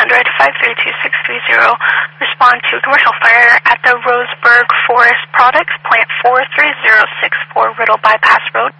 1-800-532-630. Respond to commercial fire at the Roseburg Forest Products, Plant 43064, Riddle Bypass Road.